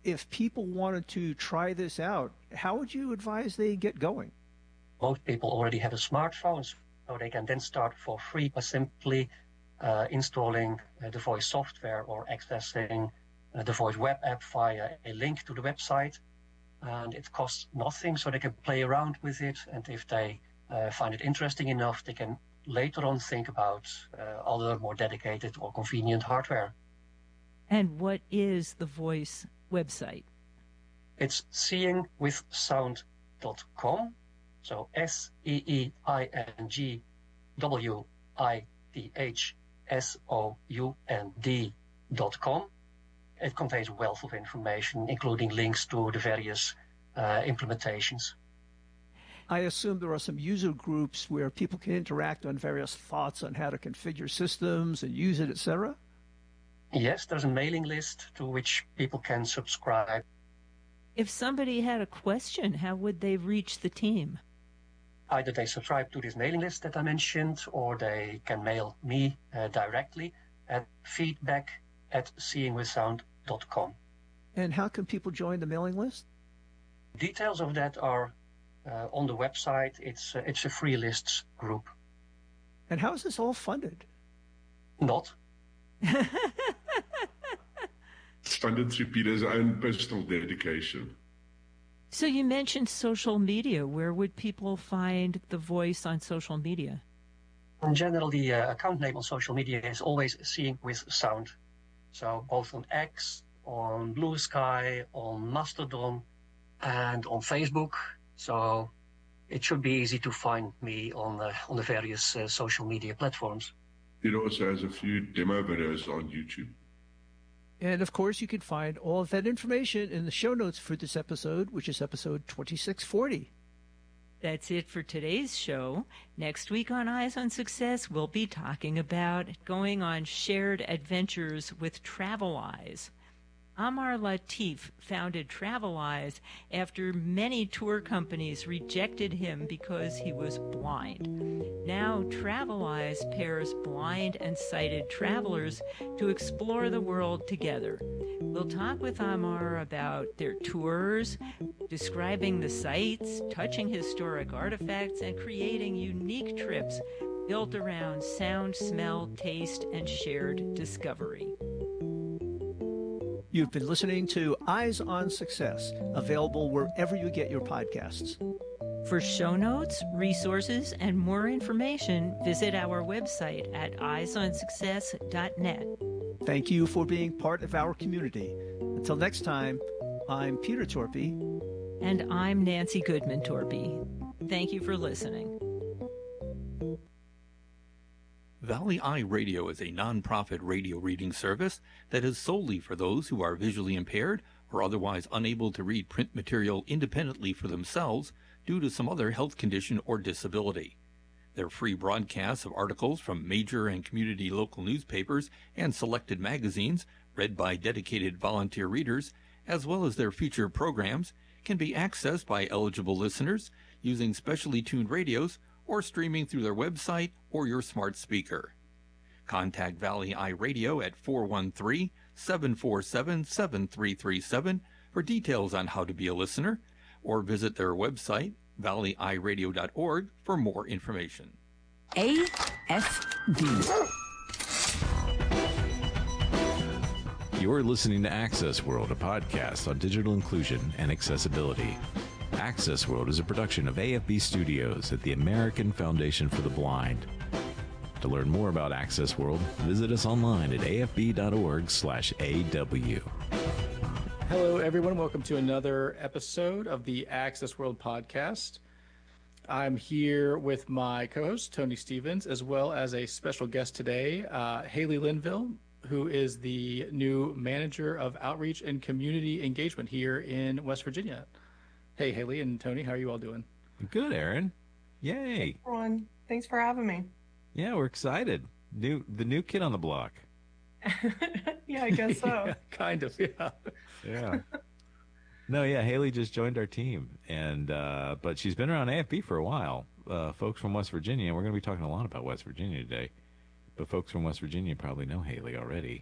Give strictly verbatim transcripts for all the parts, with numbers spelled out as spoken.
if people wanted to try this out, how would you advise they get going? Most people already have a smartphone, so they can then start for free by simply uh, installing uh, the Voice software or accessing uh, the Voice web app via a link to the website. And it costs nothing, so they can play around with it. And if they uh, find it interesting enough, they can later on think about uh, other more dedicated or convenient hardware. And what is the Voice website? It's seeing with sound dot com. So S E E I N G W I T H S O U N D dot com. It contains a wealth of information, including links to the various uh, implementations. I assume there are some user groups where people can interact on various thoughts on how to configure systems and use it, et cetera? Yes, there's a mailing list to which people can subscribe. If somebody had a question, how would they reach the team? Either they subscribe to this mailing list that I mentioned, or they can mail me uh, directly at feedback at seeing with sound dot com. And how can people join the mailing list? Details of that are uh, on the website. It's uh, it's a free lists group. And how is this all funded? Not. It's funded through Peter's own personal dedication. So you mentioned social media. Where would people find the Voice on social media? In general, the uh, account name on social media is always Seeing with Sound. So both on X, on Blue Sky, on Mastodon, and on Facebook. So it should be easy to find me on the, on the various uh, social media platforms. It also has a few demo videos on YouTube. And, of course, you can find all of that information in the show notes for this episode, which is episode twenty-six forty. That's it for today's show. Next week on Eyes on Success, we'll be talking about going on shared adventures with Traveleyes. Amar Latif founded Traveleyes after many tour companies rejected him because he was blind. Now Traveleyes pairs blind and sighted travelers to explore the world together. We'll talk with Amar about their tours, describing the sights, touching historic artifacts, and creating unique trips built around sound, smell, taste, and shared discovery. You've been listening to Eyes on Success, available wherever you get your podcasts. For show notes, resources, and more information, visit our website at eyes on success dot net. Thank you for being part of our community. Until next time, I'm Peter Torpy. And I'm Nancy Goodman Torpy. Thank you for listening. Valley Eye Radio is a nonprofit radio reading service that is solely for those who are visually impaired or otherwise unable to read print material independently for themselves due to some other health condition or disability. Their free broadcasts of articles from major and community local newspapers and selected magazines, read by dedicated volunteer readers, as well as their feature programs, can be accessed by eligible listeners using specially tuned radios or streaming through their website or your smart speaker. Contact Valley Eye Radio at four one three, seven four seven, seven three three seven for details on how to be a listener, or visit their website, valley eye radio dot org, for more information. A S D. You're listening to Access World, a podcast on digital inclusion and accessibility. Access World is a production of A F B Studios at the American Foundation for the Blind. To learn more about Access World, visit us online at a f b dot org slash a w. Hello, everyone. Welcome to another episode of the Access World podcast. I'm here with my co-host, Tony Stevens, as well as a special guest today, uh, Haley Linville, who is the new Manager of Outreach and Community Engagement here in West Virginia. Hey, Haley and Tony, how are you all doing? Good, Aaron. Yay. Hey, everyone. Thanks for having me. Yeah, we're excited. New, the new kid on the block. Yeah, I guess so. Yeah, kind of, yeah. Yeah. No, yeah, Haley just joined our team, and uh, but she's been around A F B for a while. Uh, folks from West Virginia, and we're going to be talking a lot about West Virginia today, but folks from West Virginia probably know Haley already.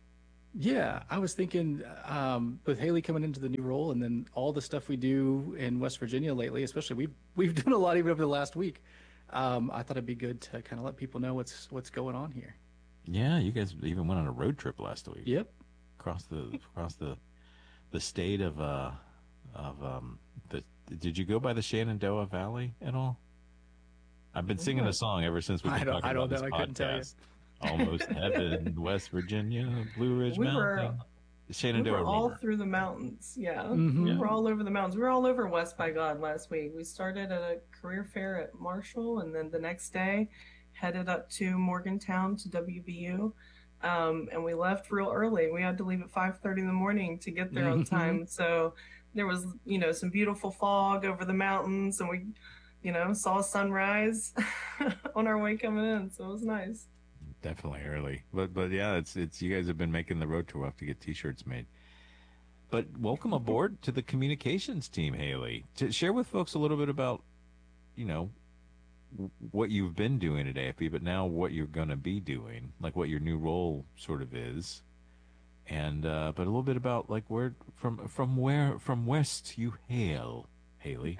Yeah, I was thinking um, with Haley coming into the new role, and then all the stuff we do in West Virginia lately, especially we've we've done a lot even over the last week. Um, I thought it'd be good to kind of let people know what's what's going on here. Yeah, you guys even went on a road trip last week. Yep, across the across the the state of uh of um the. Did you go by the Shenandoah Valley at all? I've been singing the song ever since we've been I don't, talking I don't about know. this I couldn't tell you. podcast. Almost heaven, West Virginia, Blue Ridge We Mountain. were, The Shenandoah we were all River. through the mountains. Yeah. Mhm. We were all over the mountains. We were all over West by God last week. We started at a career fair at Marshall, and then the next day headed up to Morgantown to W V U. Um, and we left real early. We had to leave at five thirty in the morning to get there on Mhm. time. So there was, you know, some beautiful fog over the mountains, and we, you know, saw sunrise on our way coming in. So it was nice. Definitely early, but but yeah, it's it's you guys have been making the road tour. We'll have to get T-shirts made. But welcome aboard to the communications team, Haley. To share with folks a little bit about, you know, w- what you've been doing at A F B, but now what you're going to be doing, like what your new role sort of is, and uh, but a little bit about like where from from where from west you hail, Haley.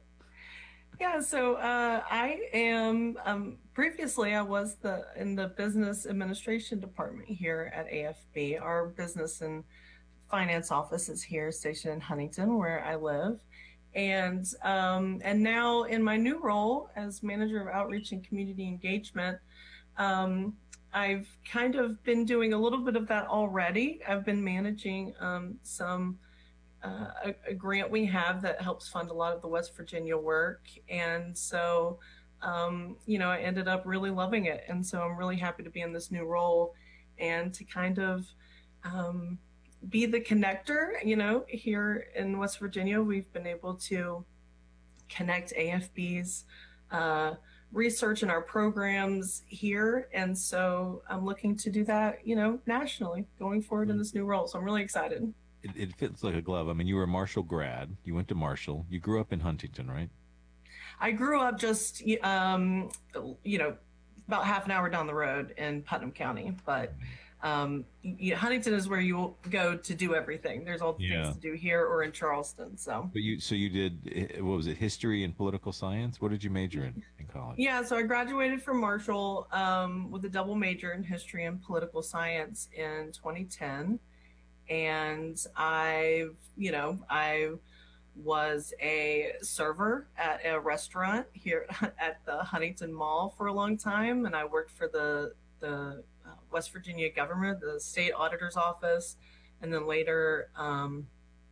Yeah, so uh, I am. Um, previously, I was the in the business administration department here at A F B. Our business and finance office is here, stationed in Huntington, where I live, and um, and now in my new role as manager of outreach and community engagement, um, I've kind of been doing a little bit of that already. I've been managing um, some. Uh, a, a grant we have that helps fund a lot of the West Virginia work. And so, um, you know, I ended up really loving it. And so I'm really happy to be in this new role and to kind of um, be the connector. You know, here in West Virginia, we've been able to connect A F B's uh, research and our programs here. And so I'm looking to do that, you know, nationally going forward in this new role. So I'm really excited. It, it fits like a glove. I mean, you were a Marshall grad. You went to Marshall. You grew up in Huntington, right? I grew up just, um, you know, about half an hour down the road in Putnam County. But um, you know, Huntington is where you go to do everything. There's all the Yeah. things to do here or in Charleston. So. But you, so you did, what was it, history and political science? What did you major in in college? Yeah, so I graduated from Marshall um, with a double major in history and political science in twenty ten. And I've, you know, I was a server at a restaurant here at the Huntington Mall for a long time. And I worked for the, the uh, West Virginia government, the state auditor's office, and then later um,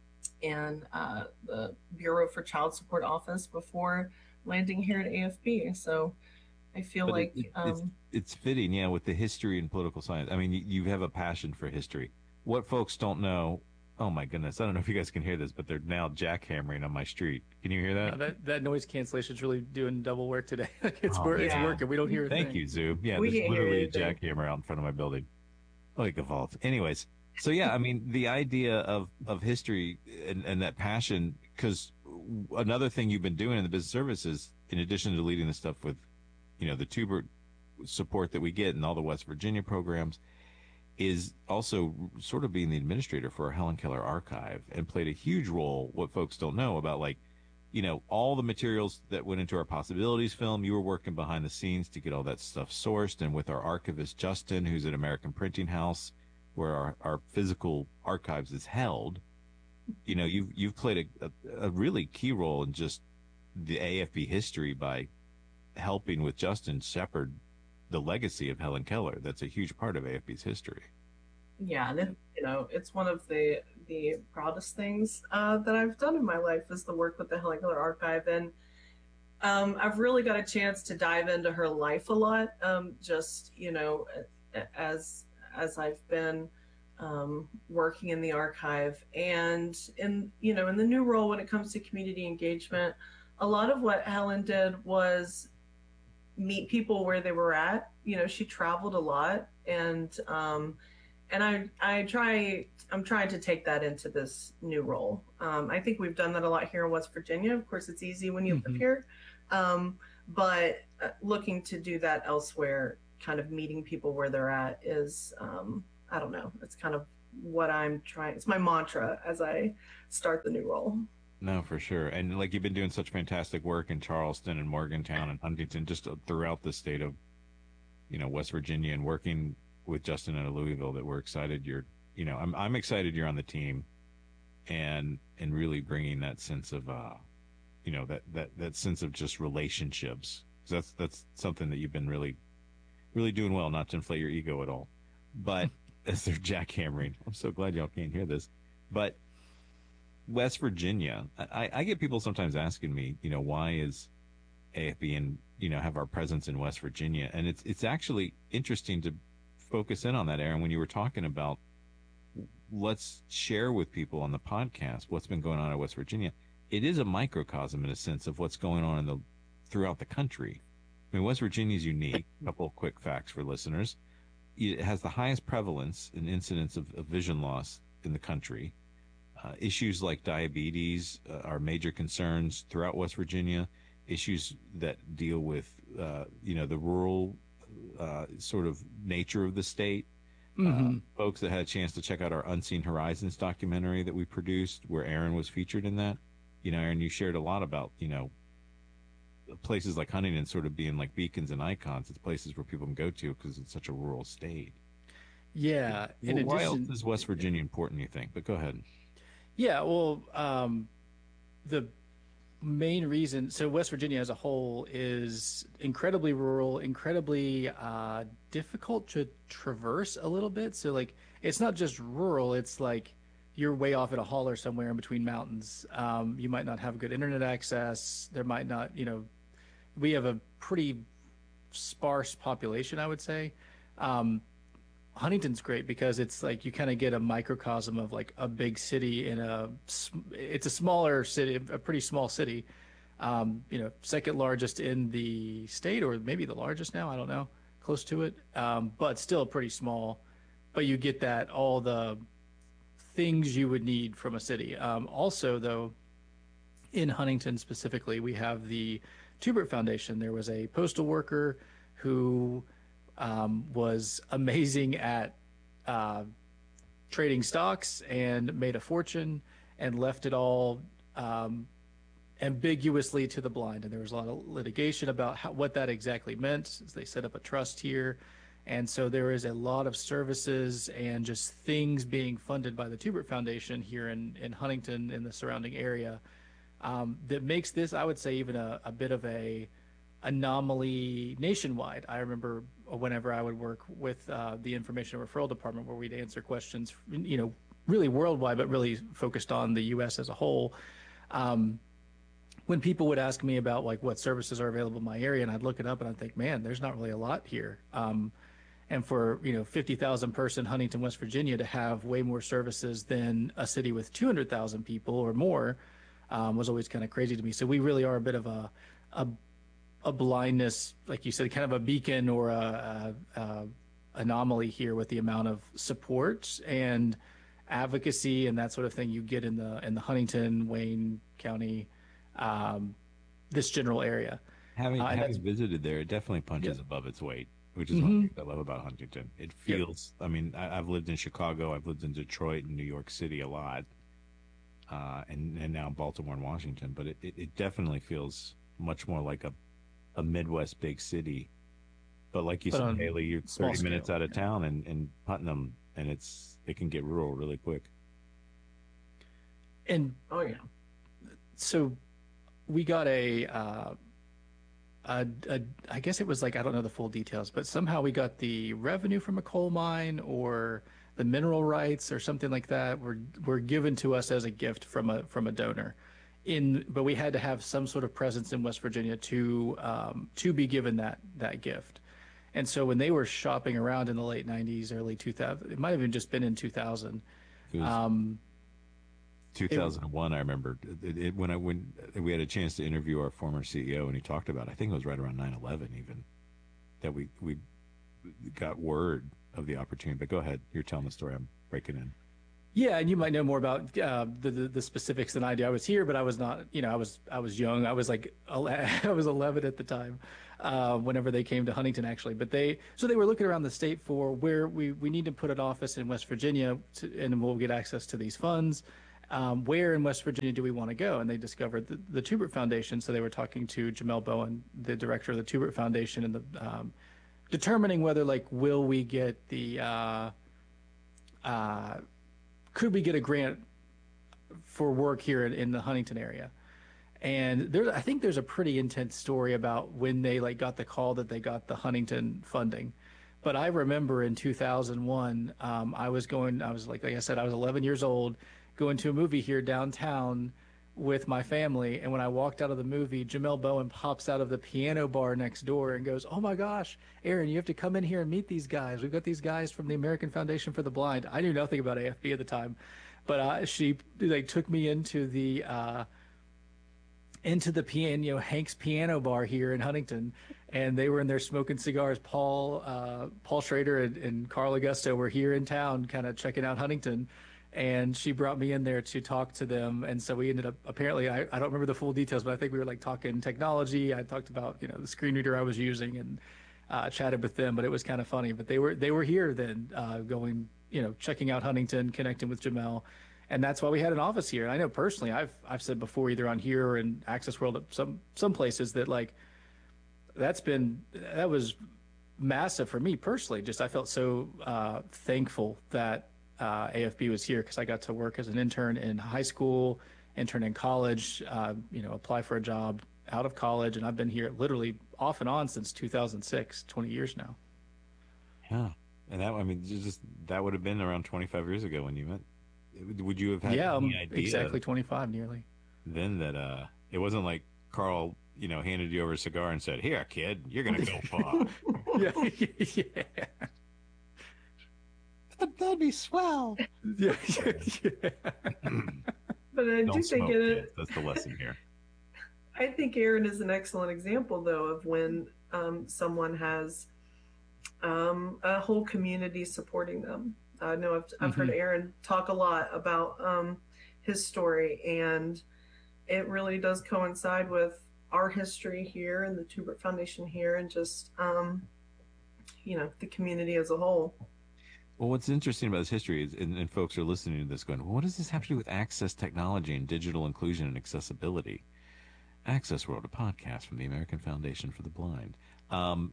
in uh, the Bureau for Child Support office before landing here at A F B. So I feel But like it, it, um, it's, it's fitting, yeah, with the history and political science. I mean, you, you have a passion for history. What folks don't know, oh my goodness, I don't know if you guys can hear this, but they're now jackhammering on my street. Can you hear that? Uh, that that noise cancellation is really doing double work today. it's Oh, wor- it's yeah. working. We don't hear a Thank thing. you, Zoom. Yeah, We there's can't hear literally a anything. jackhammer out in front of my building. Like a vault. Anyways, so yeah, I mean, the idea of, of history and, and that passion, because another thing you've been doing in the business services, in addition to leading the stuff with, you know, the tuber support that we get and all the West Virginia programs, is also sort of being the administrator for our Helen Keller archive, and played a huge role, what folks don't know about, like, you know, all the materials that went into our Possibilities film. You were working behind the scenes to get all that stuff sourced, and with our archivist, Justin, who's at American Printing House, where our, our physical archives is held, you know, you've, you've played a, a, a really key role in just the A F B history by helping with Justin shepherd the legacy of Helen Keller. That's a huge part of A F B's history. Yeah, and it, you know, it's one of the the proudest things uh, that I've done in my life is the work with the Helen Keller Archive, and um, I've really got a chance to dive into her life a lot. Um, just you know, as as I've been um, working in the archive, and in you know, in the new role when it comes to community engagement, a lot of what Helen did was meet people where they were at. You know, she traveled a lot, and um, and I I try I'm trying to take that into this new role. Um, I think we've done that a lot here in West Virginia. Of course, it's easy when you Mhm. live here, um, but uh, looking to do that elsewhere, kind of meeting people where they're at, is um, I don't know. It's kind of what I'm trying. It's my mantra as I start the new role. No, for sure. And like you've been doing such fantastic work in Charleston and Morgantown and Huntington, just throughout the state of, you know, West Virginia, and working with Justin at Louisville, that we're excited you're, you know, I'm I'm excited you're on the team, and and really bringing that sense of, uh, you know, that that that sense of just relationships. That's that's something that you've been really, really doing well. Not to inflate your ego at all, but as they're jackhammering, I'm so glad y'all can't hear this, but. West Virginia, I, I get people sometimes asking me, you know, why is A F B and, you know, have our presence in West Virginia? And it's it's actually interesting to focus in on that, Aaron, when you were talking about, let's share with people on the podcast what's been going on in West Virginia. It is a microcosm in a sense of what's going on in the throughout the country. I mean, West Virginia is unique. A couple of quick facts for listeners. It has the highest prevalence and incidence of, of vision loss in the country. Uh, issues like diabetes uh, are major concerns throughout West Virginia. Issues that deal with, uh, you know, the rural uh, sort of nature of the state. Mm-hmm. Uh, folks that had a chance to check out our Unseen Horizons documentary that we produced, where Aaron was featured in that. You know, Aaron, you shared a lot about, you know, places like Huntington sort of being like beacons and icons. It's places where people can go to because it's such a rural state. Yeah. Well, in why addition, else is West Virginia important, you think? But go ahead. Yeah, well, um, the main reason, so West Virginia as a whole is incredibly rural, incredibly uh, difficult to traverse a little bit. So, like, it's not just rural, it's like you're way off at a holler somewhere in between mountains. Um, you might not have good internet access. There might not, you know, we have a pretty sparse population, I would say. Um, Huntington's great because it's like you kind of get a microcosm of like a big city in a, it's a smaller city, a pretty small city, um, you know, second largest in the state, or maybe the largest now, I don't know, close to it, um, but still pretty small. But you get that, all the things you would need from a city. Um, also, though, in Huntington specifically, we have the Tubert Foundation. There was a postal worker who Um, was amazing at uh, trading stocks and made a fortune and left it all um, ambiguously to the blind. And there was a lot of litigation about how, what that exactly meant. They set up a trust here. And so there is a lot of services and just things being funded by the Tubert Foundation here in, in Huntington, in the surrounding area, um, that makes this, I would say, even a, a bit of a anomaly nationwide. I remember whenever I would work with uh, the Information Referral Department, where we'd answer questions, you know, really worldwide, but really focused on the U S as a whole. Um, when people would ask me about like what services are available in my area, and I'd look it up and I'd think, man, there's not really a lot here. Um, and for, you know, fifty thousand person Huntington, West Virginia to have way more services than a city with two hundred thousand people or more um, was always kind of crazy to me. So we really are a bit of a, a a blindness, like you said, kind of a beacon or a, a, a anomaly here with the amount of support and advocacy and that sort of thing you get in the in the Huntington, Wayne County, um, this general area. Having uh, having visited there, it definitely punches yeah. above its weight, which is mm-hmm. one thing I love about Huntington. It feels, yep. I mean, I, I've lived in Chicago, I've lived in Detroit and New York City a lot, uh, and, and now Baltimore and Washington, but it, it, it definitely feels much more like a a Midwest big city. But like you but said, Haley, you're thirty scale, minutes out of yeah. town and, and Putnam, and it's it can get rural really quick. And oh yeah, so we got a, uh, a, a I guess it was like, I don't know the full details, but somehow we got the revenue from a coal mine or the mineral rights or something like that were were given to us as a gift from a from a donor. In, but we had to have some sort of presence in West Virginia to um, to be given that that gift. And so when they were shopping around in the late nineties, early two thousand, it might have even just been in two thousand. Um, two thousand one, it, I remember it, it, when I when we had a chance to interview our former C E O, and he talked about, I think it was right around nine eleven even, that we we got word of the opportunity. But go ahead, you're telling the story. I'm breaking in. Yeah, and you might know more about uh, the, the the specifics than I do. I was here, but I was not. You know, I was I was young. I was like I was eleven at the time, uh, whenever they came to Huntington, actually. But they so they were looking around the state for where we we need to put an office in West Virginia, to, and we'll get access to these funds. Um, where in West Virginia do we want to go? And they discovered the, the Tubert Foundation. So they were talking to Jamel Bowen, the director of the Tubert Foundation, and the um, determining whether like will we get the uh, uh, could we get a grant for work here in, in the Huntington area? And there, I think there's a pretty intense story about when they like got the call that they got the Huntington funding. But I remember in two thousand one, um, I was going, I was like, like I said, I was eleven years old, going to a movie here downtown with my family. And when I walked out of the movie, Jamel Bowen pops out of the piano bar next door and goes, "Oh my gosh, Aaron, you have to come in here and meet these guys. We've got these guys from the American Foundation for the Blind." I knew nothing about A F B at the time, but uh, she like took me into the uh, into the piano, you know, Hank's Piano Bar here in Huntington, and they were in there smoking cigars. Paul uh, Paul Schrader and, and Carl Augusto were here in town, kind of checking out Huntington. And she brought me in there to talk to them. And so we ended up, apparently, I, I don't remember the full details, but I think we were like talking technology. I talked about, you know, the screen reader I was using and uh, chatted with them, but it was kind of funny. But they were they were here then uh, going, you know, checking out Huntington, connecting with Jamel. And that's why we had an office here. And I know personally, I've I've said before, either on here or in Access World, some some places that like, that's been, that was massive for me personally. Just I felt so uh, thankful that Uh, A F B was here because I got to work as an intern in high school, intern in college, uh, you know, apply for a job out of college. And I've been here literally off and on since two thousand six, twenty years now. Yeah. And that, I mean, just that would have been around twenty-five years ago when you met. Would you have had yeah, any um, idea? Exactly twenty-five nearly. Then that uh, it wasn't like Carl, you know, handed you over a cigar and said, "Here, kid, you're going to go far." yeah. yeah. That'd be swell. Yeah, yeah, yeah. But I Don't do think smoke, it. kids. That's the lesson here. I think Aaron is an excellent example, though, of when um, someone has um, a whole community supporting them. I know I've, I've Mm-hmm. heard Aaron talk a lot about um, his story, and it really does coincide with our history here and the Tubert Foundation here, and just um, you know, the community as a whole. Well, what's interesting about this history is, and, and folks are listening to this going, well, what does this have to do with access technology and digital inclusion and accessibility? Access World, a podcast from the American Foundation for the Blind. Um,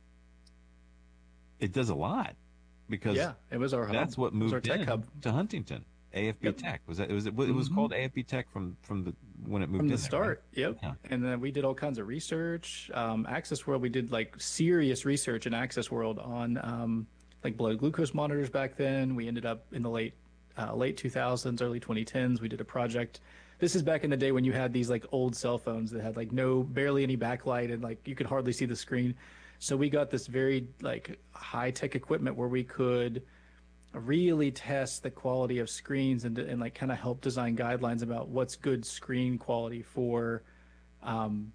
it does a lot because yeah, it was our hub. that's what moved our tech in hub. to Huntington. A F B Yep. Tech was that? It was it, it was Mm-hmm. called A F B Tech from from the when it moved From in the there, start, right? yep. Yeah. And then we did all kinds of research. Um, Access World, we did like serious research in Access World on um, like blood glucose monitors back then. We ended up in the late uh, late two thousands, early twenty tens. We did a project. This is back in the day when you had these like old cell phones that had like no barely any backlight and like you could hardly see the screen. So we got this very like high tech equipment where we could really test the quality of screens and, and like kind of help design guidelines about what's good screen quality for um,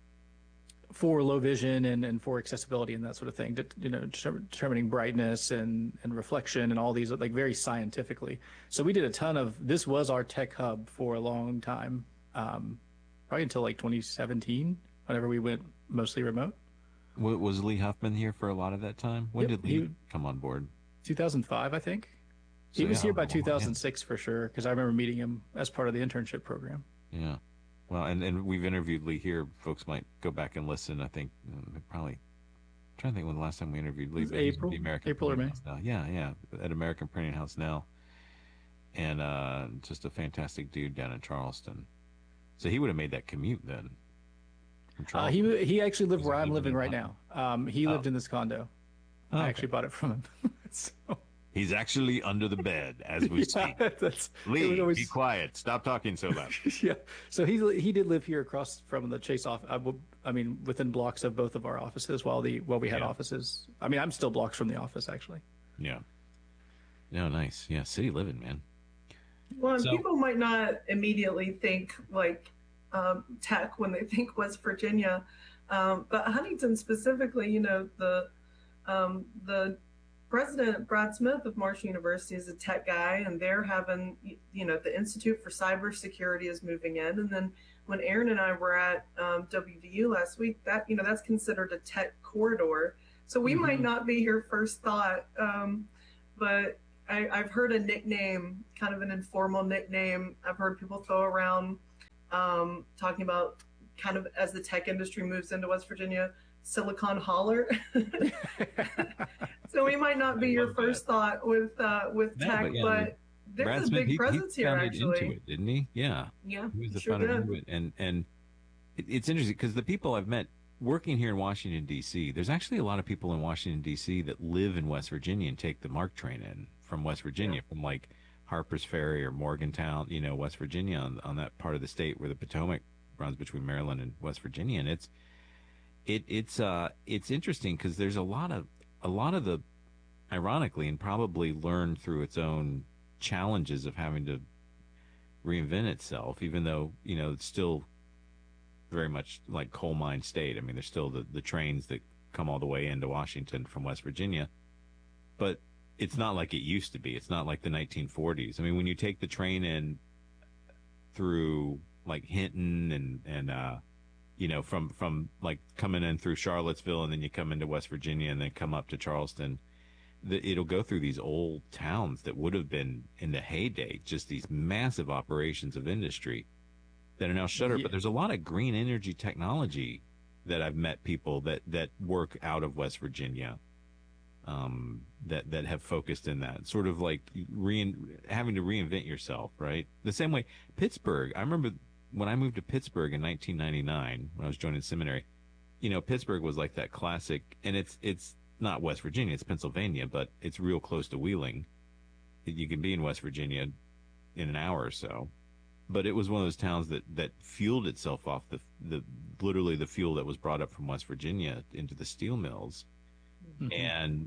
for low vision and, and for accessibility and that sort of thing, to, you know, determining brightness and, and reflection and all these like very scientifically. So we did a ton of, this was our tech hub for a long time, um, probably until like twenty seventeen, whenever we went mostly remote. Was Lee Huffman here for a lot of that time? When Yep, did Lee he- come on board? two thousand five, I think. He So, was yeah, here by well, yeah. two thousand six for sure, because I remember meeting him as part of the internship program. Yeah. Well, and, and we've interviewed Lee here. Folks might go back and listen. I think um, probably, I'm trying to think when the last time we interviewed Lee. It was but he's with April- the American April or Printing May. House now. Yeah, yeah, at American Printing House now. And uh, just a fantastic dude down in Charleston. So he would have made that commute then. from Uh, Charleston. he he actually lived Was where he I'm living living in right Huntington? now. Um, he Oh. lived in this condo. Oh, I okay. actually bought it from him. so, He's actually under the bed as we yeah, speak. that's it Lee, was always- be quiet. Stop talking so loud. yeah. So he he did live here across from the Chase office. I, would- I mean, within blocks of both of our offices while the while we had Yeah. offices. I mean, I'm still blocks from the office actually. Yeah. No, nice. Yeah, city living, man. Well, and So- people might not immediately think like um, tech when they think West Virginia, um, but Huntington specifically, you know, the um, the President Brad Smith of Marshall University is a tech guy, and they're having, you know, the Institute for Cybersecurity is moving in. And then when Aaron and I were at um, W V U last week, that, you know, that's considered a tech corridor. So we mm-hmm. might not be your first thought, um, but I, I've heard a nickname, kind of an informal nickname. I've heard people throw around um, talking about kind of as the tech industry moves into West Virginia, Silicon Holler. So we might not be your first that. thought with uh, with no, tech, but, yeah, but there's Brad a Smith, big he, presence he here. Actually, Intuit, didn't he? Yeah, yeah, he was the sure founder of Intuit, and and it, it's interesting because the people I've met working here in Washington D C, there's actually a lot of people in Washington D C that live in West Virginia and take the MARC train in from West Virginia, yeah. from like Harper's Ferry or Morgantown, you know, West Virginia, on on that part of the state where the Potomac runs between Maryland and West Virginia, and it's it it's uh it's interesting because there's a lot of a lot of the, ironically, and probably learned through its own challenges of having to reinvent itself, even though, you know, it's still very much like coal mine state. I mean, there's still the, the trains that come all the way into Washington from West Virginia, but it's not like it used to be. It's not like the nineteen forties. I mean, when you take the train in through like Hinton and, and, uh, you know, from, from like coming in through Charlottesville, and then you come into West Virginia and then come up to Charleston, the, it'll go through these old towns that would have been in the heyday, just these massive operations of industry that are now shuttered. Yeah. But there's a lot of green energy technology that I've met people that, that work out of West Virginia, um, that, that have focused in that sort of like rein, having to reinvent yourself, right? The same way Pittsburgh, I remember when I moved to Pittsburgh in nineteen ninety-nine, when I was joining seminary, you know, Pittsburgh was like that classic, and it's, it's not West Virginia, it's Pennsylvania, but it's real close to Wheeling. You can be in West Virginia in an hour or so. But it was one of those towns that, that fueled itself off the, the, literally the fuel that was brought up from West Virginia into the steel mills. Mm-hmm. And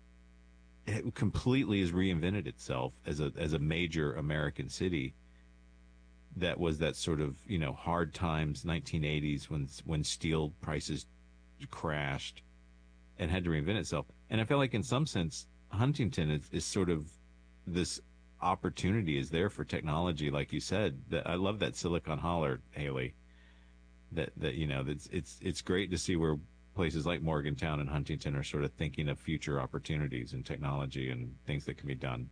it completely has reinvented itself as a, as a major American city. That was that sort of, you know, hard times, nineteen eighties, when when steel prices crashed and had to reinvent itself. And I feel like in some sense, Huntington is, is sort of this opportunity is there for technology, like you said. That I love that Silicon Holler, Haley. That that you know, it's it's it's great to see where places like Morgantown and Huntington are sort of thinking of future opportunities and technology and things that can be done.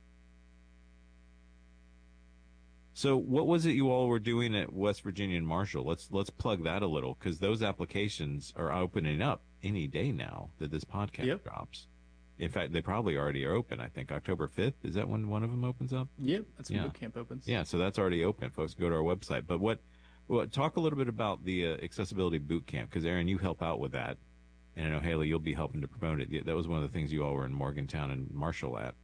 So what was it you all were doing at West Virginia and Marshall? Let's let's plug that a little, because those applications are opening up any day now that this podcast yep. drops. In fact, they probably already are open. I think October fifth, is that when one of them opens up? Yep, that's when yeah. boot camp opens. Yeah, so that's already open. Folks, go to our website. But what, what talk a little bit about the uh, Accessibility Boot Camp, because Aaron, you help out with that. And I know, Haley, you'll be helping to promote it. That was one of the things you all were in Morgantown and Marshall at.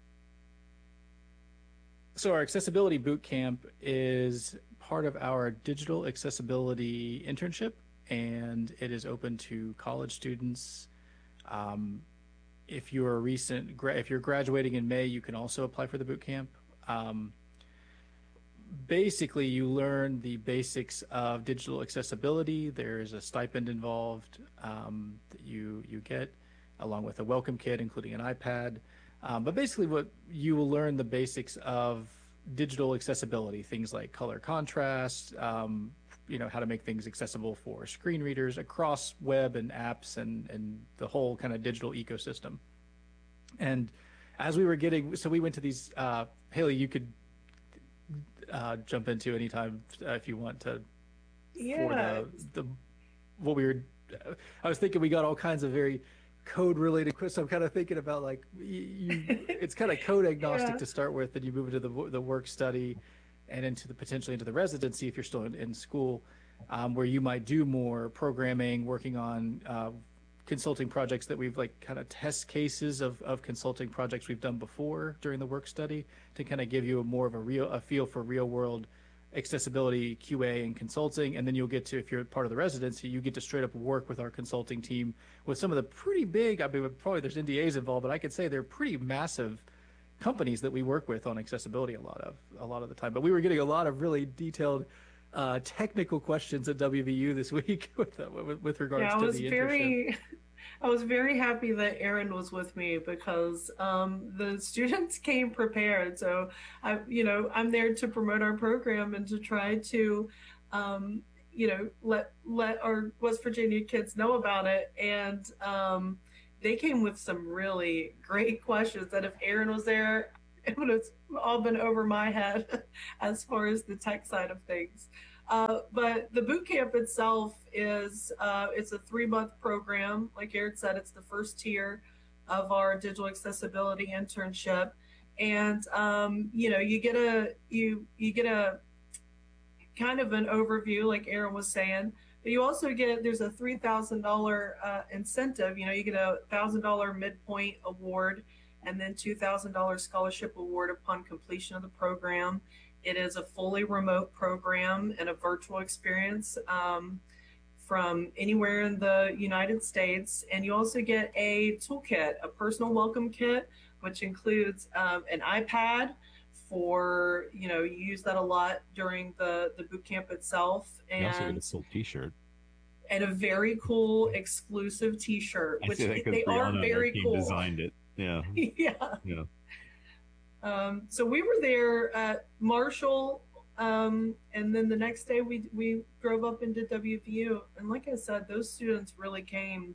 So our Accessibility Boot Camp is part of our digital accessibility internship, and it is open to college students. Um, if you're a recent, gra- if you're graduating in May, you can also apply for the boot camp. Um, basically, you learn the basics of digital accessibility. There is a stipend involved um, that you you get, along with a welcome kit, including an iPad. Um, but basically what you will learn the basics of digital accessibility, things like color contrast, um, you know, how to make things accessible for screen readers across web and apps and, and the whole kind of digital ecosystem. And as we were getting, so we went to these, uh, Haley, you could uh, jump into anytime uh, if you want to. Yeah. For the, the, what we were, I was thinking we got all kinds of very code related questions. I'm kind of thinking about like you, it's kind of code agnostic yeah. to start with, and you move into the the work study and into the potentially into the residency if you're still in, in school, um, where you might do more programming, working on uh, consulting projects that we've like kind of test cases of, of consulting projects we've done before during the work study to kind of give you a more of a real a feel for real world accessibility Q A and consulting. And then you'll get to, if you're part of the residency, you get to straight up work with our consulting team with some of the pretty big, I mean, probably there's N D As involved, but I could say they're pretty massive companies that we work with on accessibility a lot of a lot of the time. But we were getting a lot of really detailed uh, technical questions at W V U this week with uh, with, with regards yeah, to it was the very I was very happy that Aaron was with me because um, the students came prepared. So I, you know, I'm there to promote our program and to try to, um, you know, let let our West Virginia kids know about it. And um, they came with some really great questions that if Aaron was there, it would have all been over my head as far as the tech side of things. Uh, but the boot camp itself is uh, it's a three month program. Like Eric said, it's the first tier of our digital accessibility internship, and um, you know you get a you you get a kind of an overview, like Aaron was saying. But you also get there's a three thousand uh, dollar incentive. You know you get a thousand dollar midpoint award, and then two thousand dollar scholarship award upon completion of the program. It is a fully remote program and a virtual experience um, from anywhere in the United States. And you also get a toolkit, a personal welcome kit, which includes um, an iPad for, you know, you use that a lot during the, the boot camp itself. And you also get a full t-shirt. And a very cool exclusive t-shirt, which they Brianna, are very cool. Designed it. Yeah. yeah. Yeah. Um, so we were there at Marshall, um, and then the next day we we drove up into W V U. And like I said, those students really came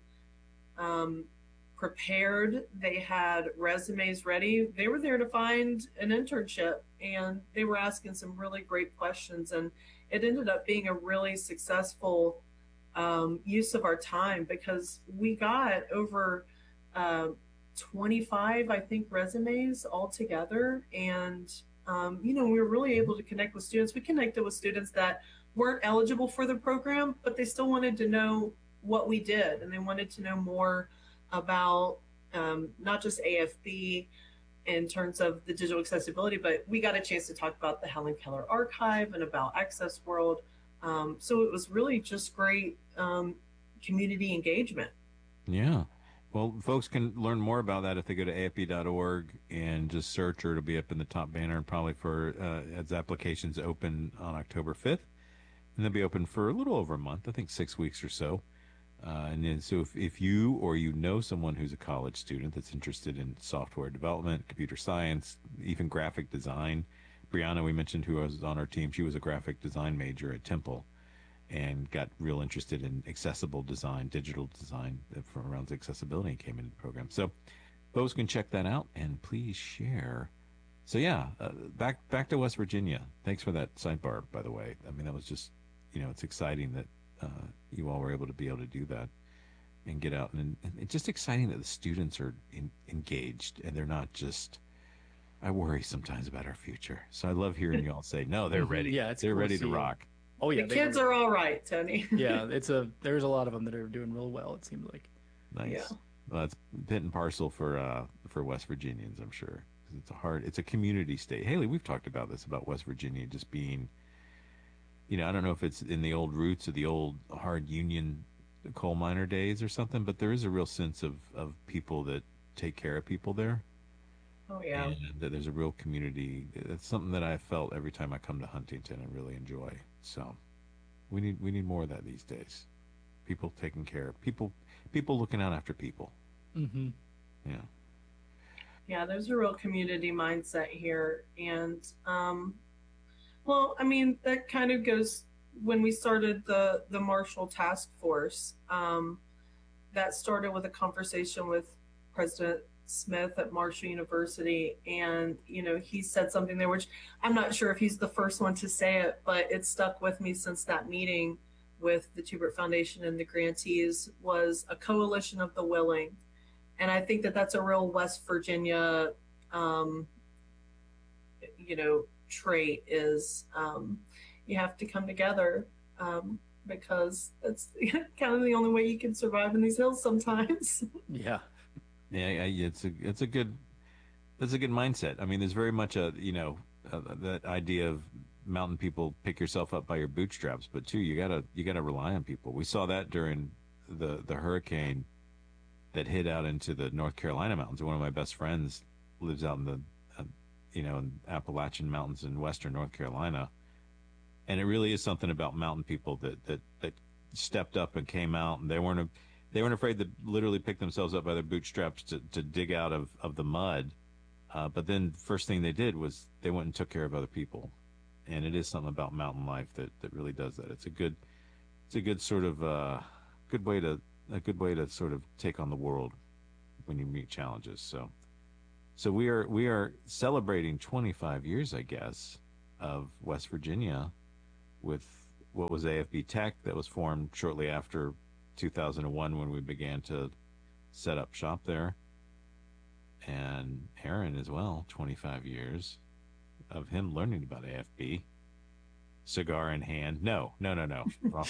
um, prepared. They had resumes ready. They were there to find an internship, and they were asking some really great questions. And it ended up being a really successful um, use of our time because we got over uh, twenty-five, I think, resumes all together. And, um, you know, we were really able to connect with students. We connected with students that weren't eligible for the program, but they still wanted to know what we did. And they wanted to know more about um, not just A F B in terms of the digital accessibility, but we got a chance to talk about the Helen Keller Archive and about Access World. Um, so it was really just great um, community engagement. Yeah. Well, folks can learn more about that if they go to A F B dot org and just search, or it'll be up in the top banner, and probably for uh, as applications open on October fifth. And they'll be open for a little over a month, I think six weeks or so. Uh, and then, so if, if you or you know someone who's a college student that's interested in software development, computer science, even graphic design, Brianna, we mentioned, who was on our team, she was a graphic design major at Temple and got real interested in accessible design, digital design from around accessibility, and came into the program. So folks can check that out, and please share. So yeah, uh, back back to West Virginia. Thanks for that sidebar, by the way. I mean, that was just, you know, it's exciting that uh, you all were able to be able to do that and get out. And, and it's just exciting that the students are in, engaged, and they're not just, I worry sometimes about our future. So I love hearing you all say, no, they're ready. Yeah, it's they're cool ready to to see. rock. Oh yeah, the kids were, are all right, Tony. yeah, it's a there's a lot of them that are doing real well. It seems like. Nice. Yeah. Well, that's bit and parcel for uh, for West Virginians, I'm sure. It's a hard, it's a community state. Haley, we've talked about this, about West Virginia just being, you know, I don't know if it's in the old roots of the old hard union coal miner days or something, but there is a real sense of, of people that take care of people there. Oh yeah. And that there's a real community. It's something that I felt every time I come to Huntington and really enjoy. So we need we need more of that these days. People taking care of people, people looking out after people. Mm-hmm. Yeah. Yeah, there's a real community mindset here. And, um, well, I mean, that kind of goes when we started the, the Marshall Task Force. Um, that started with a conversation with President Smith at Marshall University. And, you know, he said something there, which I'm not sure if he's the first one to say it, but it stuck with me since that meeting with the Tubert Foundation and the grantees, was a coalition of the willing. And I think that that's a real West Virginia, um, you know, trait is um, you have to come together um, because that's kind of the only way you can survive in these hills sometimes. Yeah. Yeah, yeah, it's a it's a good that's a good mindset. I mean, there's very much a you know uh, that idea of mountain people pick yourself up by your bootstraps, but too you gotta you gotta rely on people. We saw that during the the hurricane that hit out into the North Carolina mountains. One of my best friends lives out in the uh, you know in Appalachian Mountains in western North Carolina, and it really is something about mountain people that that that stepped up and came out, and they weren't a, they weren't afraid to literally pick themselves up by their bootstraps to, to dig out of, of the mud. Uh, but then the first thing they did was they went and took care of other people. And it is something about mountain life that, that really does that. It's a good, it's a good sort of, uh, good way to, a good way to sort of take on the world when you meet challenges. So, so we are, we are celebrating twenty-five years, I guess, of West Virginia with what was A F B Tech that was formed shortly after two thousand one when we began to set up shop there. And Aaron as well, twenty-five years of him learning about A F B. Cigar in hand. No, no, no, no. Wrong.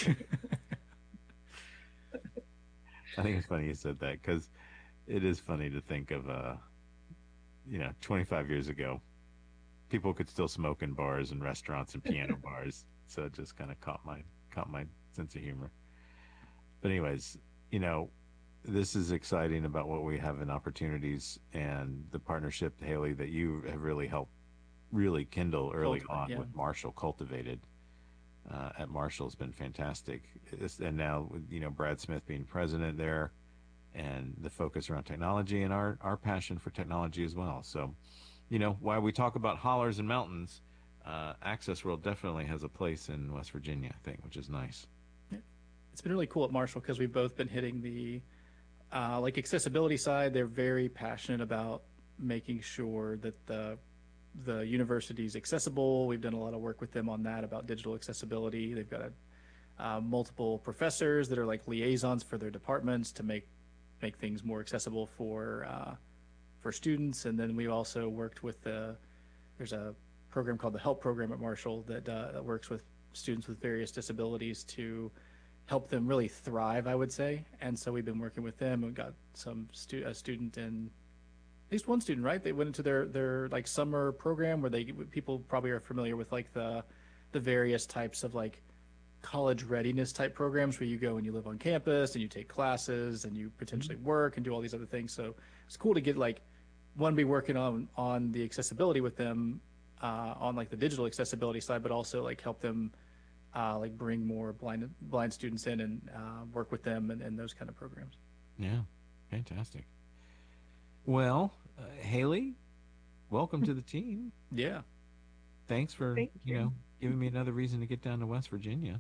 I think it's funny you said that because it is funny to think of, uh, you know, twenty-five years ago, people could still smoke in bars and restaurants and piano bars. So it just kind of caught my caught my sense of humor. But anyways, you know, this is exciting about what we have in opportunities and the partnership, Haley, that you have really helped really kindle early Cultivate, on yeah. with Marshall, cultivated uh, at Marshall has been fantastic. It's, and now, you know, Brad Smith being president there and the focus around technology and our, our passion for technology as well. So, you know, while we talk about hollers and mountains, uh, Access World definitely has a place in West Virginia, I think, which is nice. It's been really cool at Marshall because we've both been hitting the uh, like accessibility side. They're very passionate about making sure that the the university is accessible. We've done a lot of work with them on that about digital accessibility. They've got a, uh, multiple professors that are like liaisons for their departments to make make things more accessible for uh, for students. And then we've also worked with the there's a program called the HELP program at Marshall that uh, that works with students with various disabilities to help them really thrive, I would say. And so we've been working with them. We've got some stu- a student in, at least one student, right? They went into their, their like summer program where they, people probably are familiar with like the, the various types of like college readiness type programs where you go and you live on campus and you take classes and you potentially work and do all these other things. So it's cool to get like, one, be working on, on the accessibility with them uh, on like the digital accessibility side, but also like help them Uh, like bring more blind blind students in and uh, work with them and, and those kind of programs. Yeah, fantastic. Well, uh, Haley, welcome to the team. Yeah. Thanks for Thank you. you. know giving me another reason to get down to West Virginia.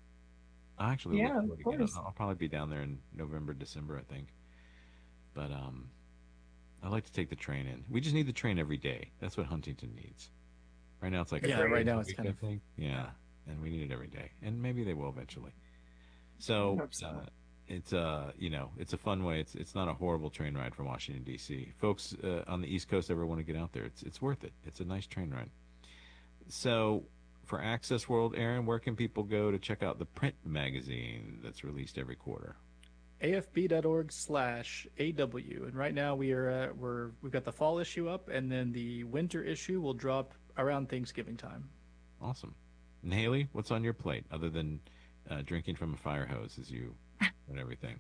I actually Yeah, look of forward to course. get- I'll probably be down there in November, December, I think. But um, I like to take the train in. We just need the train every day. That's what Huntington needs. Right now it's like Yeah, every right now day it's a kind week, of- I think. yeah. And we need it every day, and maybe they will eventually. So, hope so. uh, it's uh, you know, it's a fun way. It's it's not a horrible train ride from Washington D C. Folks uh, on the East Coast ever want to get out there? It's it's worth it. It's a nice train ride. So, for Access World, Aaron, where can people go to check out the print magazine that's released every quarter? A F B dot org slash A W. And right now we are uh, we're we've got the fall issue up, and then the winter issue will drop around Thanksgiving time. Awesome. And Haley, what's on your plate other than uh, drinking from a fire hose as you and everything?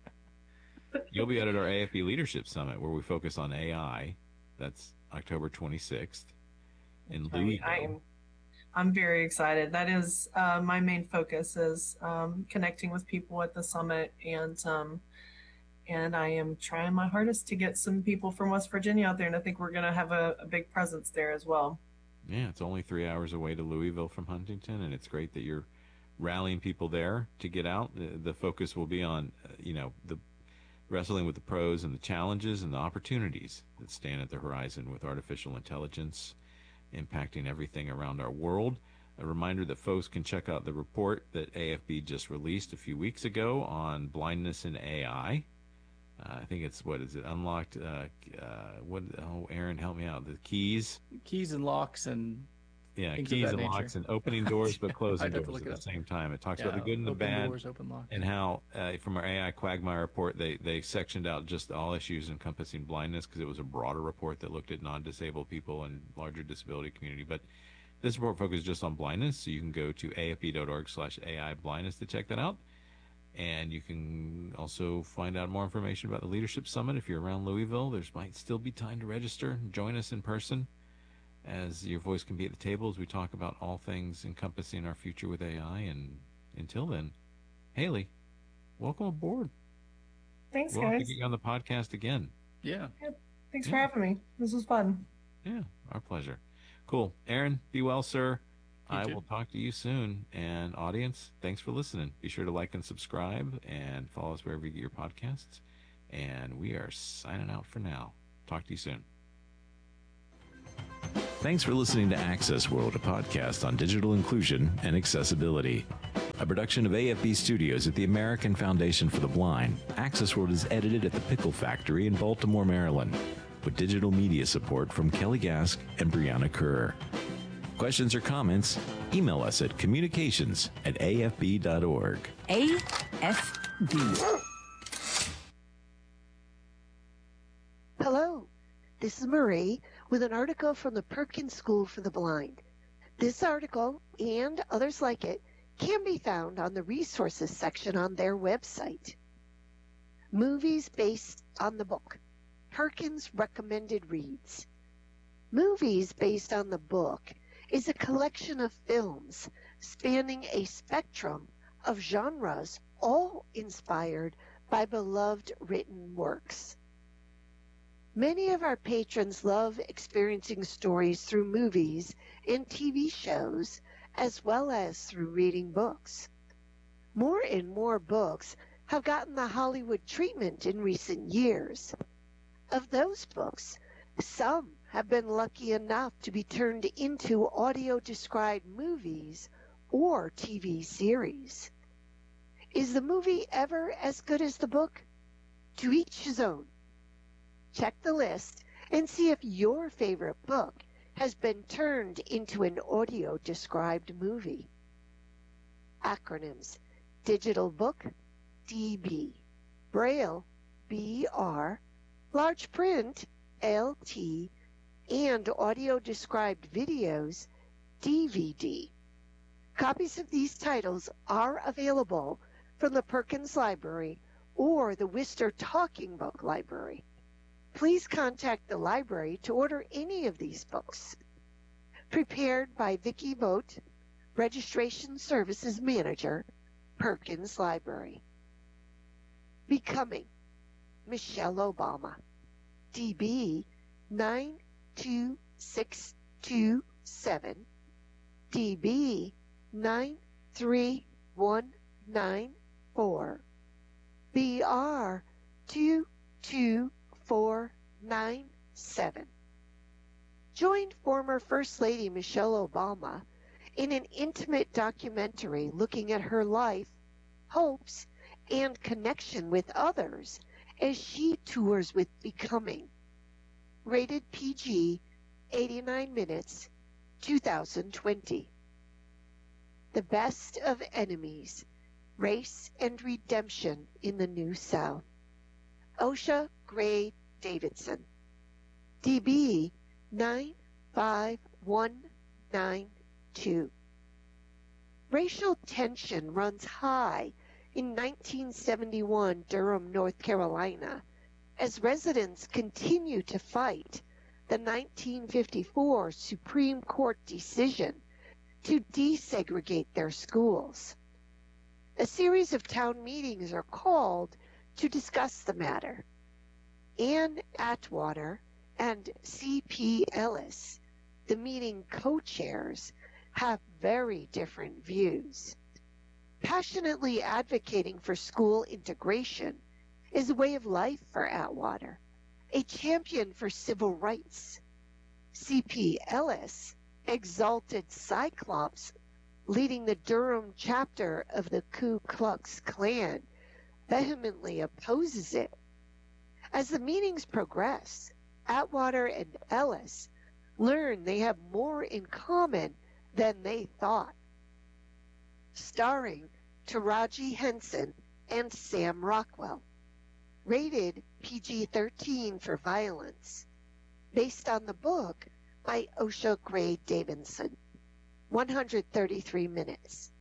You'll be at our A F B Leadership Summit where we focus on A I. That's October twenty-sixth in Louisville. I am, I'm very excited. That is uh, my main focus is um, connecting with people at the summit, and um, and I am trying my hardest to get some people from West Virginia out there, and I think we're going to have a, a big presence there as well. Yeah, it's only three hours away to Louisville from Huntington, and it's great that you're rallying people there to get out. The, the focus will be on, uh, you know, the wrestling with the pros and the challenges and the opportunities that stand at the horizon with artificial intelligence impacting everything around our world. A reminder that folks can check out the report that A F B just released a few weeks ago on blindness in A I. Uh, I think it's, what is it, unlocked, uh, uh, what, oh, Aaron, help me out, the keys? Keys and locks and Yeah, things of keys that and nature. locks and opening doors but closing I'd have to doors look at it the up. same time. It talks Yeah, about the good and the open bad doors, open locks. and how, uh, from our A I Quagmire report, they, they sectioned out just all issues encompassing blindness because it was a broader report that looked at non-disabled people and larger disability community. But this report focuses just on blindness, so you can go to A F B dot org slash A I blindness to check that out. And you can also find out more information about the Leadership Summit. If you're around Louisville, there might still be time to register. Join us in person as your voice can be at the table as we talk about all things encompassing our future with A I. And until then, Haley, welcome aboard. Thanks, we'll have to guys. get you on the podcast again. Yeah. Yeah, thanks Yeah. for having me. This was fun. Yeah, our pleasure. Cool. Aaron, be well, sir. You I too. will talk to you soon. And audience, thanks for listening. Be sure to like and subscribe and follow us wherever you get your podcasts. And we are signing out for now. Talk to you soon. Thanks for listening to Access World, a podcast on digital inclusion and accessibility. A production of A F B Studios at the American Foundation for the Blind, Access World is edited at the Pickle Factory in Baltimore, Maryland, with digital media support from Kelly Gask and Brianna Kerr. Questions or comments? Email us at communications at A F B dot org. A F B. Hello, this is Marie with an article from the Perkins School for the Blind. This article and others like it can be found on the resources section on their website. Movies based on the book. Perkins Recommended Reads. Movies based on the book is a collection of films spanning a spectrum of genres, all inspired by beloved written works. Many of our patrons love experiencing stories through movies and T V shows, as well as through reading books. More and more books have gotten the Hollywood treatment in recent years. Of those books, some have been lucky enough to be turned into audio-described movies or T V series. Is the movie ever as good as the book? To each his own. Check the list and see if your favorite book has been turned into an audio-described movie. Acronyms: Digital Book, D B, Braille, B R, Large Print, L T, and audio-described videos, D V D. Copies of these titles are available from the Perkins Library or the Worcester Talking Book Library. Please contact the library to order any of these books. Prepared by Vicki Vogt, Registration Services Manager, Perkins Library. Becoming Michelle Obama, D B nine two six two seven, D B nine three one nine four, B R two two four nine seven. Join former First Lady Michelle Obama in an intimate documentary looking at her life, hopes, and connection with others as she tours with Becoming. Rated P G, eighty-nine minutes, two thousand twenty. The Best of Enemies, Race and Redemption in the New South. Osha Gray Davidson, D B nine five one nine two. Racial tension runs high in nineteen seventy-one Durham, North Carolina, as residents continue to fight the nineteen fifty-four Supreme Court decision to desegregate their schools. A series of town meetings are called to discuss the matter. Ann Atwater and C P Ellis, the meeting co-chairs, have very different views. Passionately advocating for school integration is a way of life for Atwater, a champion for civil rights. C P Ellis, exalted Cyclops, leading the Durham chapter of the Ku Klux Klan, vehemently opposes it. As the meetings progress, Atwater and Ellis learn they have more in common than they thought. Starring Taraji Henson and Sam Rockwell. Rated P G thirteen for violence. Based on the book by Osha Gray Davidson. one hundred thirty-three minutes.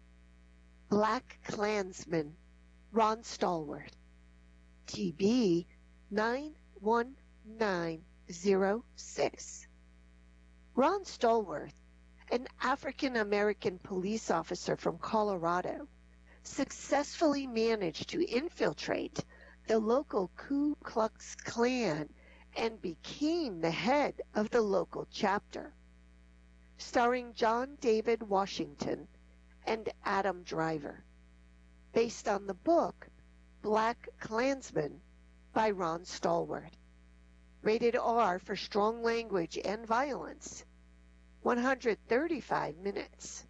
Black Klansman, Ron Stallworth. T B nine one nine zero six. Ron Stallworth, an African-American police officer from Colorado, successfully managed to infiltrate the local Ku Klux Klan and became the head of the local chapter. Starring John David Washington and Adam Driver. Based on the book Black Klansman by Ron Stallworth. Rated R for strong language and violence. one hundred thirty-five minutes.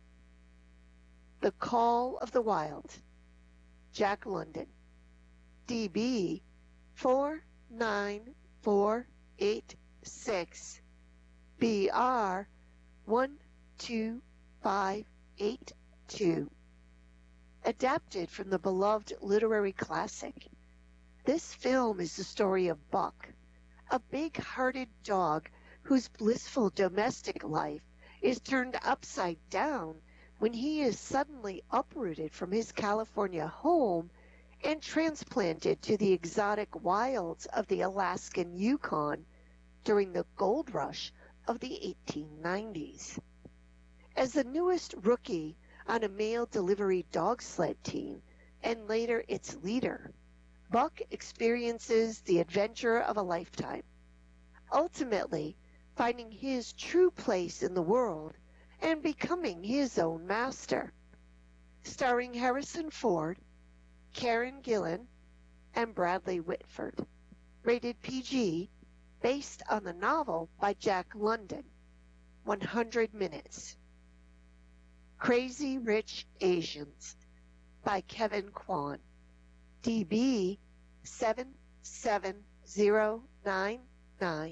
The Call of the Wild. Jack London. D B four nine four eight six. B R one two five eight two. Adapted from the beloved literary classic. This film is the story of Buck, a big-hearted dog whose blissful domestic life is turned upside down when he is suddenly uprooted from his California home and transplanted to the exotic wilds of the Alaskan Yukon during the gold rush of the eighteen nineties. As the newest rookie on a mail delivery dog sled team, and later its leader, Buck experiences the adventure of a lifetime, ultimately finding his true place in the world and becoming his own master. Starring Harrison Ford, Karen Gillan, and Bradley Whitford. Rated P G, based on the novel by Jack London. one hundred minutes. Crazy Rich Asians by Kevin Kwan. D B seven seven zero nine nine.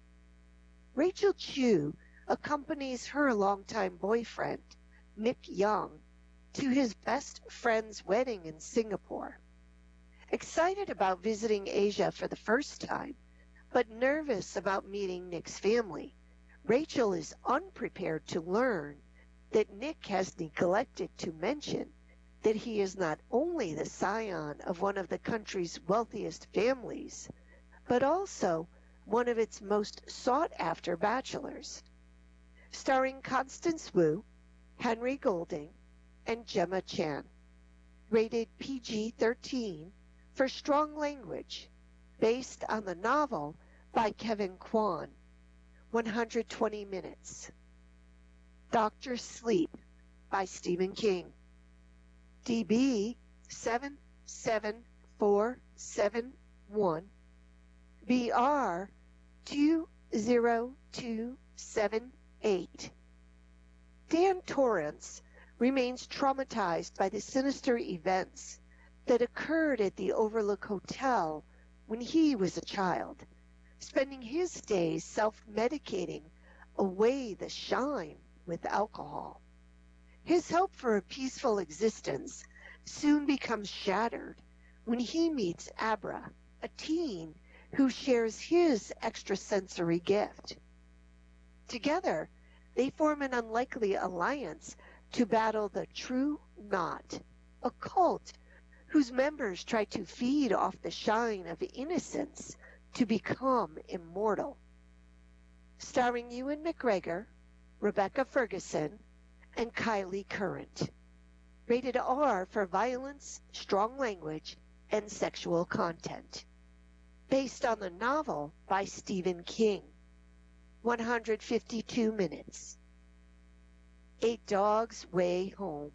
Rachel Chu accompanies her longtime boyfriend, Nick Young, to his best friend's wedding in Singapore. Excited about visiting Asia for the first time, but nervous about meeting Nick's family, Rachel is unprepared to learn that Nick has neglected to mention that he is not only the scion of one of the country's wealthiest families, but also one of its most sought-after bachelors. Starring Constance Wu, Henry Golding, and Gemma Chan. Rated P G thirteen for strong language, based on the novel by Kevin Kwan. one hundred twenty minutes. Doctor Sleep by Stephen King. D B seven seven four seven one. B R two zero two seven eight. Dan Torrance remains traumatized by the sinister events that occurred at the Overlook Hotel when he was a child, spending his days self-medicating away the shine with alcohol. His hope for a peaceful existence soon becomes shattered when he meets Abra, a teen who shares his extrasensory gift. Together, they form an unlikely alliance to battle the True Knot, a cult whose members try to feed off the shine of innocence to become immortal. Starring Ewan McGregor, Rebecca Ferguson, and Kylie Current. Rated R for violence, strong language, and sexual content. Based on the novel by Stephen King. one hundred fifty-two minutes. A Dog's Way Home.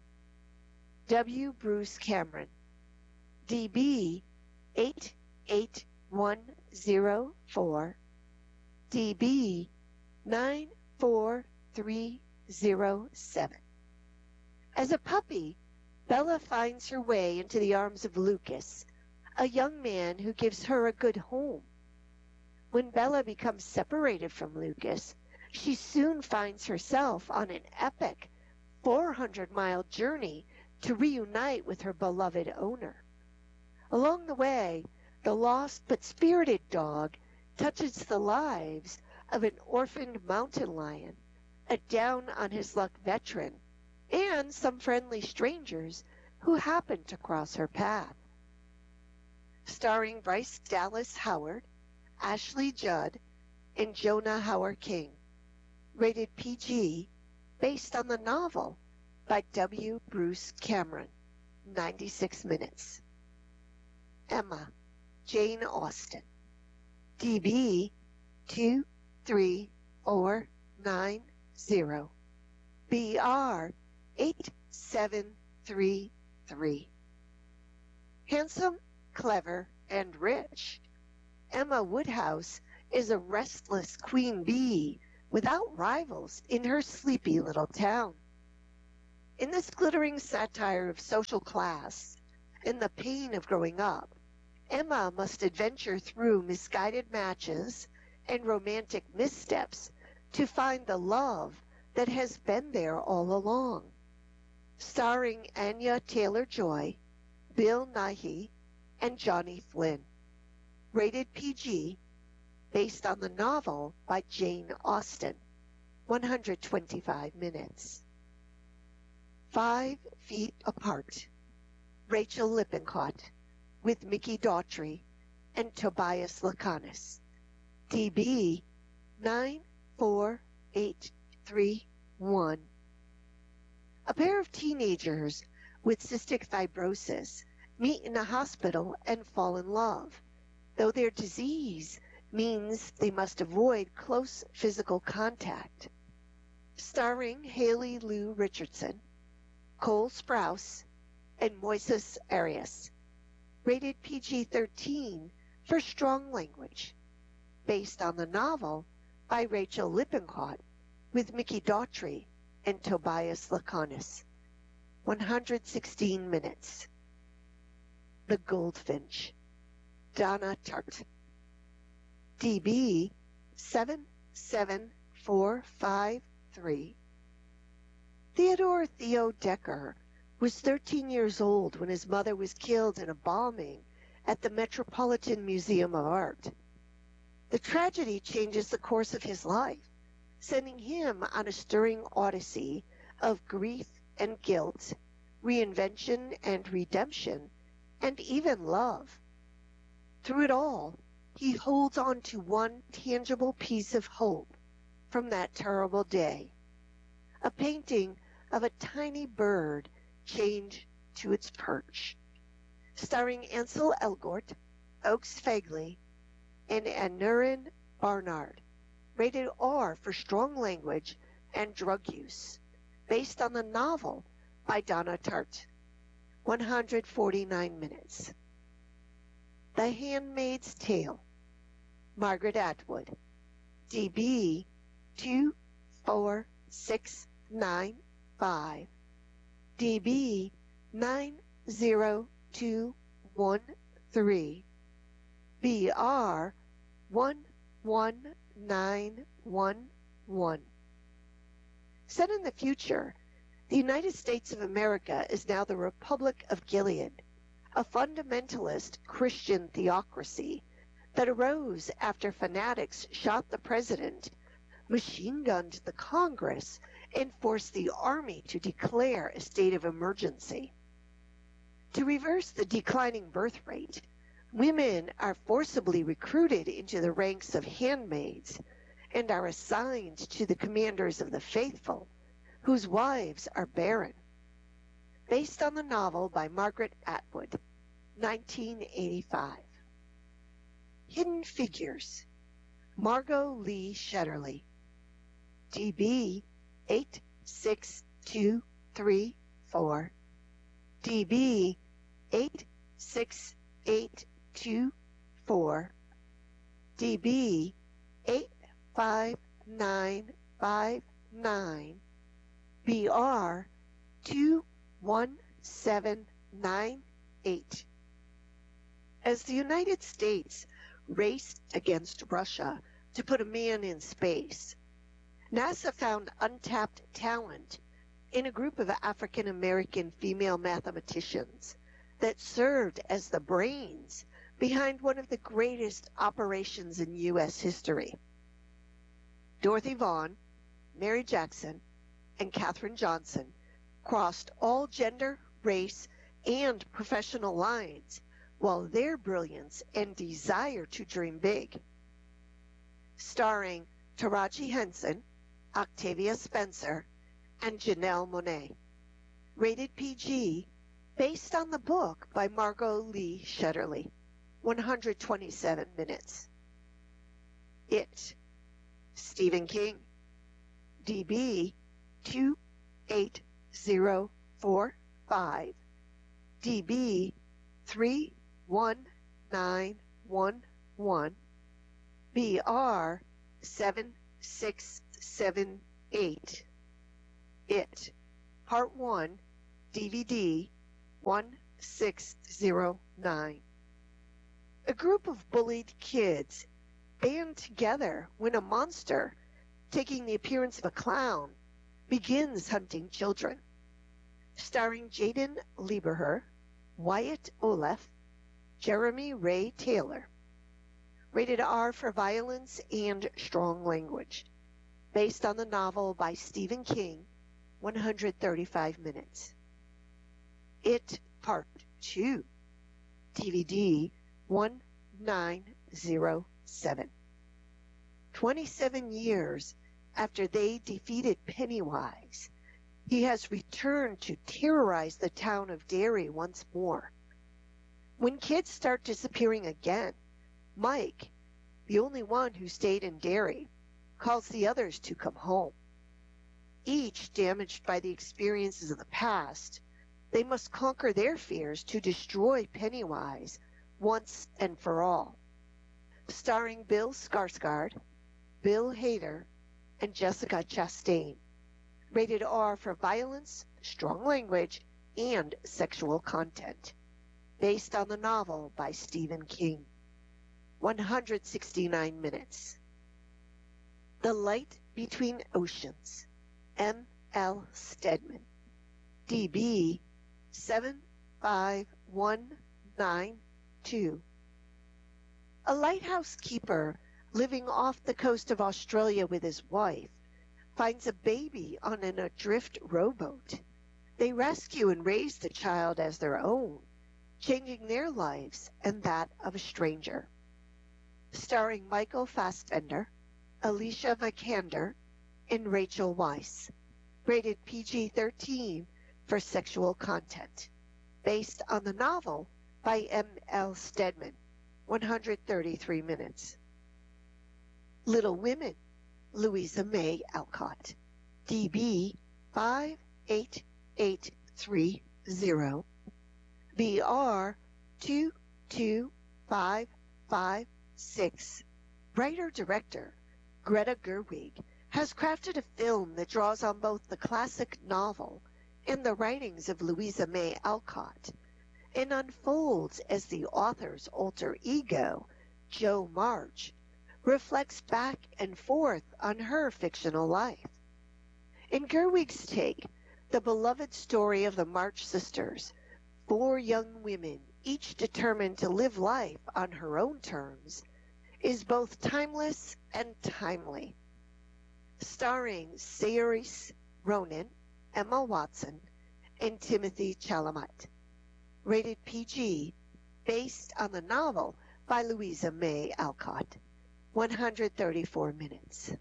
W. Bruce Cameron. D B eight eight one zero four. D B nine four three zero seven. As a puppy, Bella finds her way into the arms of Lucas, a young man who gives her a good home. When Bella becomes separated from Lucas, she soon finds herself on an epic four hundred mile journey to reunite with her beloved owner. Along the way, the lost but spirited dog touches the lives of an orphaned mountain lion, a down-on-his-luck veteran, and some friendly strangers who happen to cross her path. Starring Bryce Dallas Howard, Ashley Judd, and Jonah Hauer-King. Rated P G, based on the novel by W. Bruce Cameron. ninety-six minutes. Emma, Jane Austen. D B two three four nine zero. B R eight seven three three. Handsome, clever, and rich, Emma Woodhouse is a restless queen bee without rivals in her sleepy little town. In this glittering satire of social class and the pain of growing up, Emma must adventure through misguided matches and romantic missteps to find the love that has been there all along. Starring Anya Taylor-Joy, Bill Nighy, and Johnny Flynn. Rated P G, based on the novel by Jane Austen. one hundred twenty-five minutes. Five Feet Apart. Rachel Lippincott, with Mickey Daughtry and Tobias Lakanis. D B nine four eight three one. A pair of teenagers with cystic fibrosis meet in a hospital and fall in love, though their disease means they must avoid close physical contact. Starring Haley Lou Richardson, Cole Sprouse, and Moises Arias. Rated P G thirteen for strong language. Based on the novel by Rachel Lippincott with Mickey Daughtry and Tobias Lakanis. one hundred sixteen minutes. The Goldfinch. Donna Tartt. D B seven seven four five three. Theodore Theo Decker was thirteen years old when his mother was killed in a bombing at the Metropolitan Museum of Art. The tragedy changes the course of his life, sending him on a stirring odyssey of grief and guilt, reinvention and redemption, and even love. Through it all, he holds on to one tangible piece of hope from that terrible day, a painting of a tiny bird chained to its perch, starring Ansel Elgort, Oakes Fagley, and Aneurin Barnard. Rated R for strong language and drug use, based on the novel by Donna Tartt. one hundred forty-nine minutes. The Handmaid's Tale. Margaret Atwood. D B two four six nine five. D B nine zero two one three. B R one one nine one one. Set in the future, the United States of America is now the Republic of Gilead, a fundamentalist Christian theocracy that arose after fanatics shot the president, machine-gunned the Congress, and forced the army to declare a state of emergency. To reverse the declining birth rate, women are forcibly recruited into the ranks of handmaids and are assigned to the commanders of the faithful, whose wives are barren. Based on the novel by Margaret Atwood, nineteen eighty-five. Hidden Figures. Margot Lee Shetterly. D B eight six two three four. D B eight six eight two four. D B eight five nine five nine. B R two one seven nine eight. As the United States raced against Russia to put a man in space, NASA found untapped talent in a group of African American female mathematicians that served as the brains behind one of the greatest operations in U S history. Dorothy Vaughan, Mary Jackson, and Katherine Johnson crossed all gender, race, and professional lines, while their brilliance and desire to dream big. Starring Taraji Henson, Octavia Spencer, and Janelle Monáe. Rated P G, based on the book by Margot Lee Shetterly. one hundred twenty-seven minutes. It, Stephen King, D B two eight zero four five, D B three one nine one one, B R seven six seven eight. It, Part one, D V D one six zero nine. A group of bullied kids band together when a monster, taking the appearance of a clown, begins hunting children. Starring Jaden Lieberher, Wyatt Olaf, Jeremy Ray Taylor. Rated R for violence and strong language. Based on the novel by Stephen King, one hundred thirty-five minutes. It, Part two, D V D one nine zero seven. twenty-seven years after they defeated Pennywise, he has returned to terrorize the town of Derry once more. When kids start disappearing again, Mike, the only one who stayed in Derry, calls the others to come home. Each damaged by the experiences of the past, they must conquer their fears to destroy Pennywise once and for all. Starring Bill Skarsgård, Bill Hader, and Jessica Chastain. Rated R for violence, strong language, and sexual content. Based on the novel by Stephen King. one hundred sixty-nine minutes. The Light Between Oceans, M L Stedman. D B seven five one nine two. A lighthouse keeper living off the coast of Australia with his wife finds a baby on an adrift rowboat. They rescue and raise the child as their own, changing their lives and that of a stranger. Starring Michael Fassbender, Alicia Vikander, and Rachel Weisz. Rated P G thirteen for sexual content. Based on the novel by M L Stedman. one hundred thirty-three minutes. Little Women, Louisa May Alcott. D B five eight eight three zero. B R two two five five six. Writer-director Greta Gerwig has crafted a film that draws on both the classic novel and the writings of Louisa May Alcott, and unfolds as the author's alter ego, Jo March, reflects back and forth on her fictional life. In Gerwig's take, the beloved story of the March sisters, four young women, each determined to live life on her own terms, is both timeless and timely. Starring Saoirse Ronan, Emma Watson, and Timothy Chalamet. Rated P G, based on the novel by Louisa May Alcott. one hundred thirty-four minutes.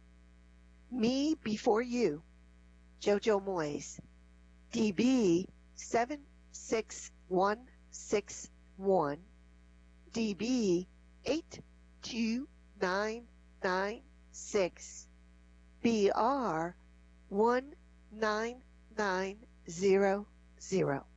Me Before You, Jojo Moyes. D B seven six one six one. D B eight two nine nine six. B R one nine nine zero zero.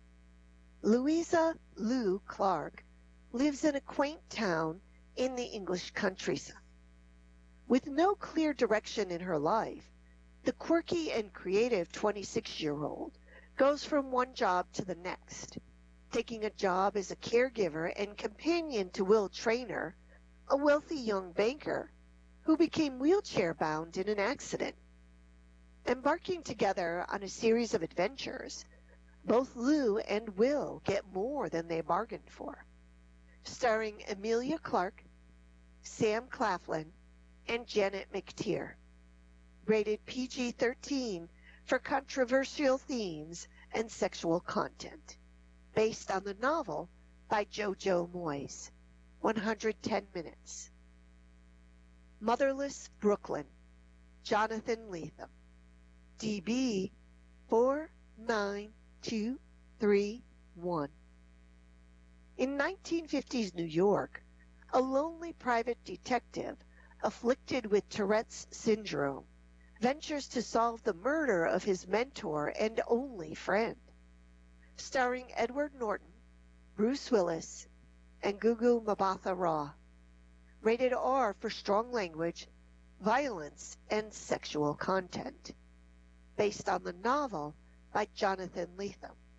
Louisa Lou Clark lives in a quaint town in the English countryside. With no clear direction in her life, the quirky and creative twenty-six-year-old goes from one job to the next, taking a job as a caregiver and companion to Will Traynor, a wealthy young banker who became wheelchair-bound in an accident. Embarking together on a series of adventures, both Lou and Will get more than they bargained for. Starring Emilia Clarke, Sam Claflin, and Janet McTeer. Rated P G thirteen for controversial themes and sexual content. Based on the novel by Jojo Moyes. one hundred ten minutes. Motherless Brooklyn, Jonathan Lethem. D B four nine two three one. In nineteen fifties New York, a lonely private detective afflicted with Tourette's syndrome ventures to solve the murder of his mentor and only friend. Starring Edward Norton, Bruce Willis, and Gugu Mbatha-Raw. Rated R for strong language, violence, and sexual content. Based on the novel by Jonathan Lethem.